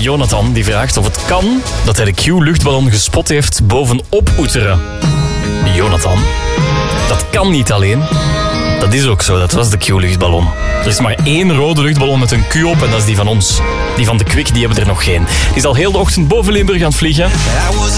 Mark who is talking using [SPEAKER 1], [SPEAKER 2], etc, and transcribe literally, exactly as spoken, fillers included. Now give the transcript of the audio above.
[SPEAKER 1] Jonathan die vraagt of het kan dat hij de Q-luchtballon gespot heeft bovenop Oeteren. Jonathan, dat kan niet alleen. Dat is ook zo, dat was de Q-luchtballon. Er is maar één rode luchtballon met een Q op en dat is die van ons. Die van de Kwik, die hebben er nog geen. Die is al heel de ochtend boven Limburg aan het vliegen.